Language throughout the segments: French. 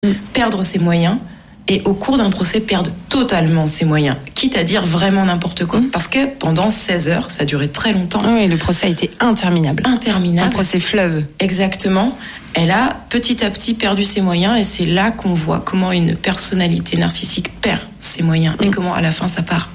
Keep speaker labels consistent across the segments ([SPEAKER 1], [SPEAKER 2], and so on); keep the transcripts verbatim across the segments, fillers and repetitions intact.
[SPEAKER 1] mmh. perdre ses moyens et au cours d'un procès perdre totalement ses moyens, quitte à dire vraiment n'importe quoi. Mmh. Parce que pendant seize heures, ça a duré très longtemps.
[SPEAKER 2] Oui, le procès a été interminable.
[SPEAKER 1] Interminable.
[SPEAKER 2] Un procès fleuve.
[SPEAKER 1] Exactement. Elle a petit à petit perdu ses moyens et c'est là qu'on voit comment une personnalité narcissique perd ses moyens mmh. et comment à la fin ça part.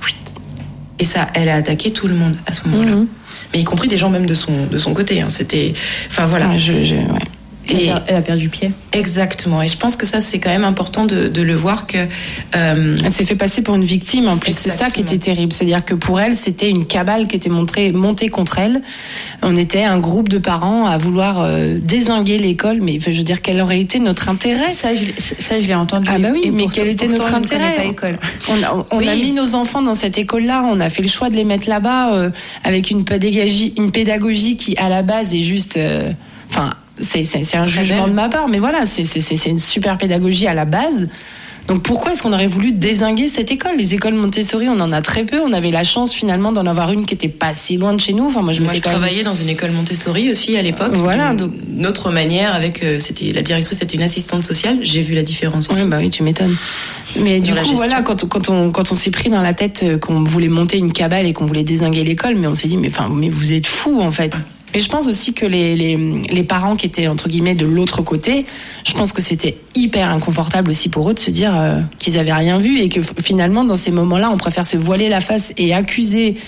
[SPEAKER 1] Et ça, elle a attaqué tout le monde à ce moment-là. Mmh. Mais y compris des gens même de son, de son côté. Hein. C'était... Enfin voilà.
[SPEAKER 2] Ouais, je, je, ouais.
[SPEAKER 3] Et elle a perdu pied.
[SPEAKER 1] Exactement. Et je pense que ça, c'est quand même important de, de le voir que... Euh...
[SPEAKER 2] Elle s'est fait passer pour une victime, en plus. Exactement. C'est ça qui était terrible. C'est-à-dire que pour elle, c'était une cabale qui était montrée, montée contre elle. On était un groupe de parents à vouloir euh, dézinguer l'école. Mais je veux dire, quel aurait été notre intérêt ?
[SPEAKER 3] Ça, je, ça, je l'ai entendu.
[SPEAKER 2] Ah bah oui,
[SPEAKER 3] et
[SPEAKER 2] mais
[SPEAKER 3] pour,
[SPEAKER 2] quel était notre intérêt ? On, a, on oui. a mis nos enfants dans cette école-là. On a fait le choix de les mettre là-bas euh, avec une pédagogie, une pédagogie qui, à la base, est juste... Enfin... Euh, C'est, c'est, c'est un jugement belle. de ma part, mais voilà, c'est, c'est, c'est une super pédagogie à la base. Donc pourquoi est-ce qu'on aurait voulu dézinguer cette école ? Les écoles Montessori, on en a très peu. On avait la chance finalement d'en avoir une qui était pas si loin de chez nous. Enfin, moi, je,
[SPEAKER 1] moi, je travaillais même... dans une école Montessori aussi à l'époque.
[SPEAKER 2] Voilà.
[SPEAKER 1] D'une donc... autre manière, avec euh, c'était la directrice, c'était une assistante sociale. J'ai vu la différence aussi.
[SPEAKER 2] Oui, bah oui, tu m'étonnes. Mais du dans coup, voilà, quand, quand on quand on s'est pris dans la tête qu'on voulait monter une cabale et qu'on voulait dézinguer l'école, mais on s'est dit, mais enfin, mais vous êtes fous en fait. Et je pense aussi que les, les, les parents qui étaient, entre guillemets, de l'autre côté, je pense que c'était hyper inconfortable aussi pour eux de se dire euh, qu'ils avaient rien vu et que finalement, dans ces moments-là, on préfère se voiler la face et accuser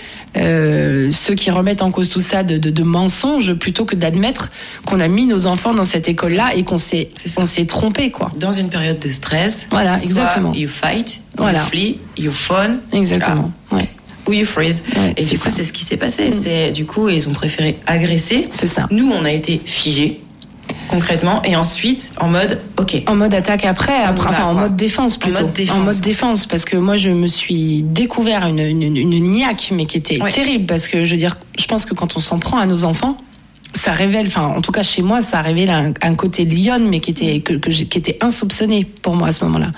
[SPEAKER 2] euh, ceux qui remettent en cause tout ça de, de, de mensonges plutôt que d'admettre qu'on a mis nos enfants dans cette école-là et qu'on s'est, on s'est trompé, quoi.
[SPEAKER 1] Dans une période de stress.
[SPEAKER 2] Voilà, exactement.
[SPEAKER 1] You fight,
[SPEAKER 2] voilà.
[SPEAKER 1] you flee, you fawn.
[SPEAKER 2] Exactement,
[SPEAKER 1] voilà. Ouais. Ou you freeze.
[SPEAKER 2] Ouais,
[SPEAKER 1] et du coup, ça. c'est ce qui s'est passé. Mmh. C'est, du coup, ils ont préféré agresser.
[SPEAKER 2] C'est ça.
[SPEAKER 1] Nous, on a été figés, concrètement, et ensuite, en mode, ok.
[SPEAKER 2] En mode attaque après, après enfin, en mode défense plutôt.
[SPEAKER 1] En mode défense.
[SPEAKER 2] En mode défense, parce que moi, je me suis découvert une, une, une niaque, mais qui était ouais. terrible, parce que, je veux dire, je pense que quand on s'en prend à nos enfants, ça révèle, enfin, en tout cas, chez moi, ça révèle un, un côté lionne, mais qui était, que, que qui était insoupçonné pour moi à ce moment-là.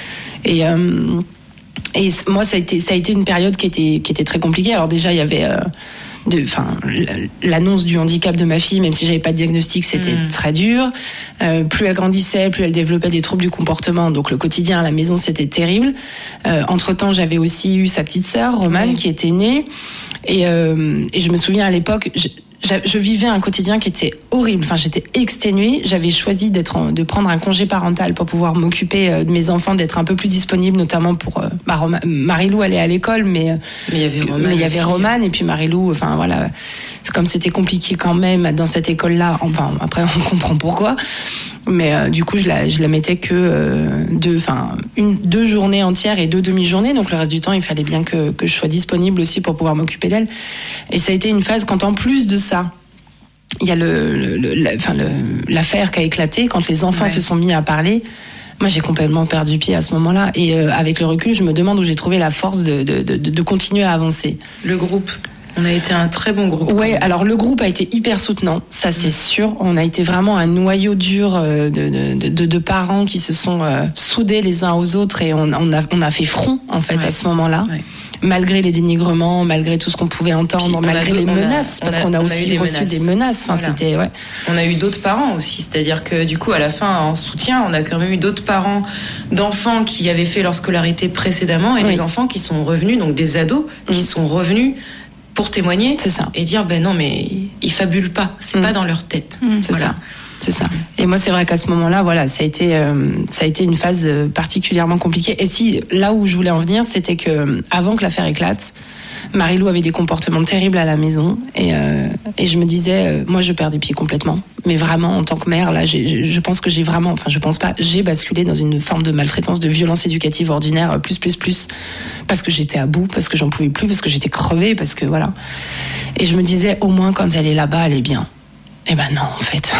[SPEAKER 2] Et, euh, Et moi, ça a été, ça a été une période qui était, qui était très compliquée. Alors déjà, il y avait, euh, de, enfin, l'annonce du handicap de ma fille, même si j'avais pas de diagnostic, c'était mmh. très dur. Euh, plus elle grandissait, plus elle développait des troubles du comportement. Donc le quotidien à la maison, c'était terrible. Euh, entre-temps, j'avais aussi eu sa petite sœur, Romane, oui. qui était née. Et, euh, et je me souviens à l'époque, je, je vivais un quotidien qui était horrible. Enfin, j'étais exténuée. J'avais choisi d'être, en, de prendre un congé parental pour pouvoir m'occuper de mes enfants, d'être un peu plus disponible, notamment pour bah, Roma, Marie-Lou allait à l'école, mais
[SPEAKER 1] mais il y avait Romane,
[SPEAKER 2] mais il y avait Romane et puis Marie-Lou. Enfin voilà, comme c'était compliqué quand même dans cette école-là. Enfin après on comprend pourquoi. Mais euh, du coup je la je la mettais que euh, deux, enfin une deux journées entières et deux demi-journées. Donc le reste du temps il fallait bien que que je sois disponible aussi pour pouvoir m'occuper d'elle. Et ça a été une phase quand en plus de ça, il y a le, le, le, la, enfin le l'affaire qui a éclaté quand les enfants ouais. se sont mis à parler. Moi, j'ai complètement perdu pied à ce moment-là. Et euh, avec le recul, je me demande où j'ai trouvé la force de, de, de, de continuer à avancer.
[SPEAKER 1] Le groupe. On a été un très bon groupe.
[SPEAKER 2] Ouais, alors le groupe a été hyper soutenant, ça c'est mmh. sûr. On a été vraiment un noyau dur de, de, de, de parents qui se sont euh, soudés les uns aux autres et on, on, a, on a fait front en fait ouais. à ce moment-là. Ouais. Malgré les dénigrements, malgré tout ce qu'on pouvait entendre, Puis, malgré les menaces, a, parce a, qu'on a aussi a des reçu menaces. des menaces. Enfin, voilà. c'était, ouais.
[SPEAKER 1] On a eu d'autres parents aussi, c'est-à-dire que du coup, à la fin, en soutien, on a quand même eu d'autres parents d'enfants qui avaient fait leur scolarité précédemment et oui. des enfants qui sont revenus, donc des ados mmh. qui sont revenus pour témoigner
[SPEAKER 2] c'est ça.
[SPEAKER 1] et dire ben non mais ils fabulent pas, c'est mmh. pas dans leur tête.
[SPEAKER 2] Mmh, c'est voilà. ça. C'est ça. Et moi, c'est vrai qu'à ce moment-là, voilà, ça a été, euh, ça a été une phase particulièrement compliquée. Et si, là où je voulais en venir, c'était que, avant que l'affaire éclate, Marie-Lou avait des comportements terribles à la maison. Et, euh, et je me disais, euh, moi, je perds des pieds complètement. Mais vraiment, en tant que mère, là, j'ai, je pense que j'ai vraiment, enfin, je pense pas, j'ai basculé dans une forme de maltraitance, de violence éducative ordinaire, plus, plus, plus. Parce que j'étais à bout, parce que j'en pouvais plus, parce que j'étais crevée, parce que voilà. Et je me disais, au moins, quand elle est là-bas, elle est bien. Eh ben non, en fait.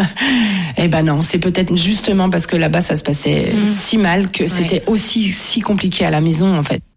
[SPEAKER 2] Eh ben non, c'est peut-être justement parce que là-bas ça se passait mmh. si mal que ouais. c'était aussi si compliqué à la maison, en fait.